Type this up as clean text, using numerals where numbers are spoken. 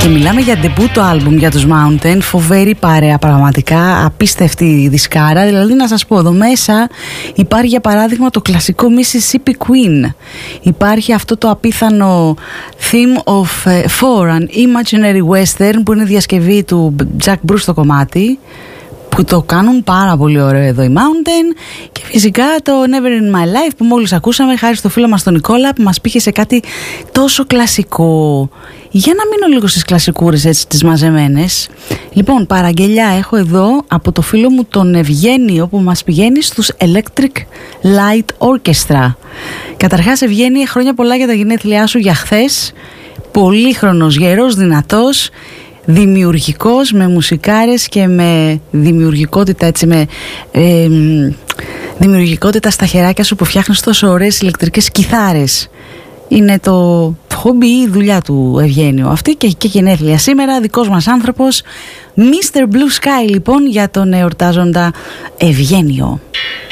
Και μιλάμε για ντεμπούτο άλμπουμ για τους Mountain. Φοβερή παρέα, πραγματικά απίστευτη δισκάρα. Δηλαδή να σας πω, εδώ μέσα υπάρχει για παράδειγμα το κλασικό Mississippi Queen. Υπάρχει αυτό το απίθανο Theme of For an Imaginary Western, που είναι διασκευή του Jack Bruce στο κομμάτι, που το κάνουν πάρα πολύ ωραίο εδώ οι Mountain. Και φυσικά το Never in My Life που μόλις ακούσαμε, χάρη στο φίλο μας τον Νικόλα, που μας πήγε σε κάτι τόσο κλασικό. Για να μείνω λίγο στις κλασικούρες, έτσι, τις μαζεμένες. Λοιπόν, παραγγελιά έχω εδώ από το φίλο μου τον Ευγένιο, που μας πηγαίνει στους Electric Light Orchestra. Καταρχάς, Ευγένιε, χρόνια πολλά για τα γενέθλιά σου για χθες. Πολύχρονος, γερός, δυνατός, δημιουργικός, με μουσικάρες και με δημιουργικότητα, έτσι, με δημιουργικότητα στα χεράκια σου, που φτιάχνεις τόσο ωραίες ηλεκτρικές κιθάρες. Είναι το χόμπι ή δουλειά του Ευγένιο αυτή, και γενέθλια σήμερα, δικός μας άνθρωπος, Mr. Blue Sky, λοιπόν, για τον εορτάζοντα Ευγένιο.